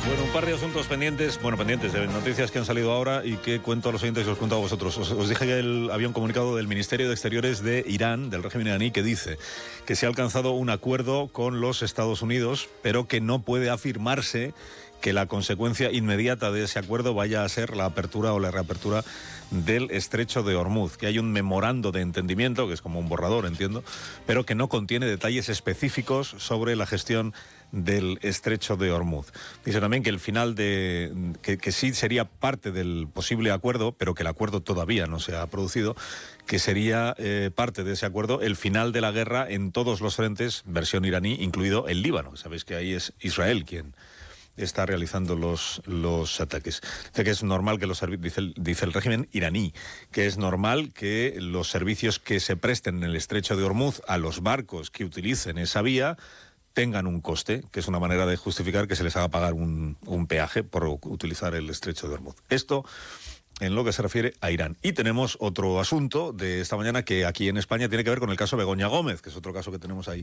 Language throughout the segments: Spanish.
Bueno, un par de asuntos pendientes de noticias que han salido ahora y que cuento a los oyentes y os cuento a vosotros. Os dije que había un comunicado del Ministerio de Exteriores de Irán, del régimen iraní, que dice que se ha alcanzado un acuerdo con los Estados Unidos, pero que no puede afirmarse que la consecuencia inmediata de ese acuerdo vaya a ser la apertura o la reapertura del estrecho de Hormuz, que hay un memorando de entendimiento, que es como un borrador, entiendo, pero que no contiene detalles específicos sobre la gestión del estrecho de Hormuz. Dice también que el final que sí sería parte del posible acuerdo, pero que el acuerdo todavía no se ha producido, que sería parte de ese acuerdo el final de la guerra en todos los frentes, versión iraní, incluido el Líbano. Sabéis que ahí es Israel quien está realizando los ataques. Dice que es normal que dice el régimen iraní, que es normal que los servicios que se presten en el estrecho de Hormuz a los barcos que utilicen esa vía tengan un coste, que es una manera de justificar que se les haga pagar un peaje por utilizar el estrecho de Hormuz. Esto en lo que se refiere a Irán. Y tenemos otro asunto de esta mañana que aquí en España tiene que ver con el caso Begoña Gómez, que es otro caso que tenemos ahí,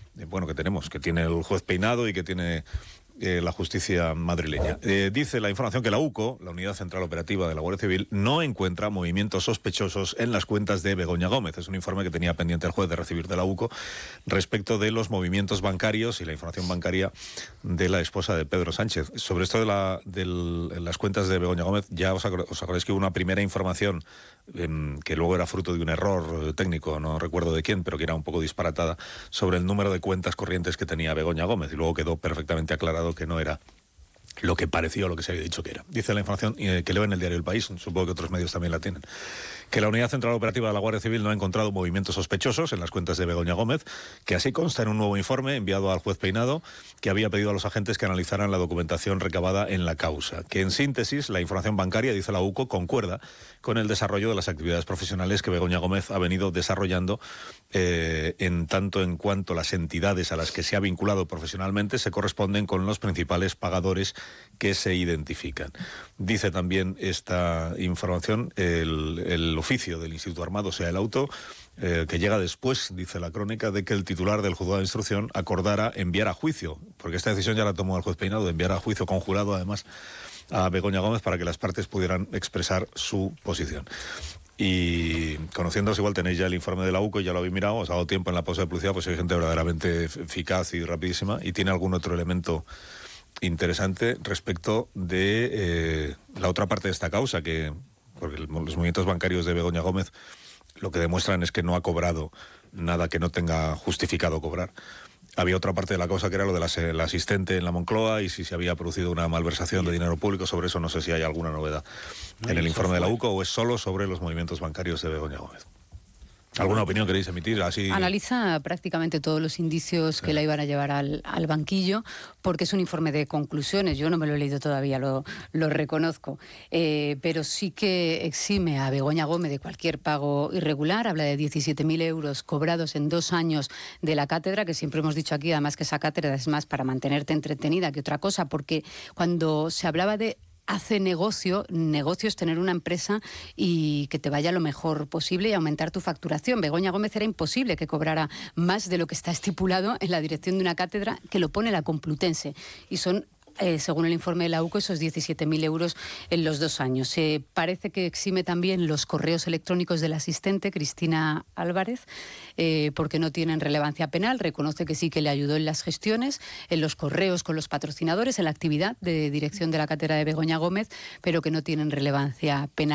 que tiene el juez Peinado y que tiene la justicia madrileña. Dice la información que la UCO, la Unidad Central Operativa de la Guardia Civil, no encuentra movimientos sospechosos en las cuentas de Begoña Gómez. Es un informe que tenía pendiente el juez de recibir de la UCO respecto de los movimientos bancarios y la información bancaria de la esposa de Pedro Sánchez. Sobre esto de las cuentas de Begoña Gómez, ya os acordáis que hubo una primera información que luego era fruto de un error técnico, no recuerdo de quién, pero que era un poco disparatada, sobre el número de cuentas corrientes que tenía Begoña Gómez, y luego quedó perfectamente aclarado que no era lo que parecía o lo que se había dicho que era. Dice la información que leo en el diario El País, supongo que otros medios también la tienen, que la Unidad Central Operativa de la Guardia Civil no ha encontrado movimientos sospechosos en las cuentas de Begoña Gómez, que así consta en un nuevo informe enviado al juez Peinado, que había pedido a los agentes que analizaran la documentación recabada en la causa. Que en síntesis, la información bancaria, dice la UCO, concuerda con el desarrollo de las actividades profesionales que Begoña Gómez ha venido desarrollando en tanto en cuanto las entidades a las que se ha vinculado profesionalmente se corresponden con los principales pagadores que se identifican. Dice también esta información el oficio del Instituto Armado, o sea, el auto, que llega después, dice la crónica, de que el titular del juzgado de instrucción acordara enviar a juicio, porque esta decisión ya la tomó el juez Peinado, de enviar a juicio con jurado, además, a Begoña Gómez para que las partes pudieran expresar su posición. Y conociéndoos, igual tenéis ya el informe de la UCO y ya lo habéis mirado, os ha dado tiempo en la pausa de publicidad, pues hay gente verdaderamente eficaz y rapidísima y tiene algún otro elemento interesante respecto de la otra parte de esta causa, porque los movimientos bancarios de Begoña Gómez lo que demuestran es que no ha cobrado nada que no tenga justificado cobrar. Había otra parte de la causa que era lo de la asistente en la Moncloa y si se había producido una malversación de dinero público. Sobre eso no sé si hay alguna novedad en el informe de la UCO o es solo sobre los movimientos bancarios de Begoña Gómez. ¿Alguna opinión queréis emitir? Así analiza prácticamente todos los indicios que la iban a llevar al banquillo, porque es un informe de conclusiones. Yo no me lo he leído todavía, lo reconozco. Pero sí que exime a Begoña Gómez de cualquier pago irregular. Habla de 17.000 euros cobrados en 2 años de la cátedra, que siempre hemos dicho aquí, además que esa cátedra es más para mantenerte entretenida que otra cosa, porque cuando se hablaba de hace negocio es tener una empresa y que te vaya lo mejor posible y aumentar tu facturación. Begoña Gómez era imposible que cobrara más de lo que está estipulado en la dirección de una cátedra que lo pone la Complutense. Y son, según el informe de la UCO, esos 17.000 euros en los 2 años. Parece que exime también los correos electrónicos del asistente, Cristina Álvarez, porque no tienen relevancia penal. Reconoce que sí que le ayudó en las gestiones, en los correos con los patrocinadores, en la actividad de dirección de la cátedra de Begoña Gómez, pero que no tienen relevancia penal.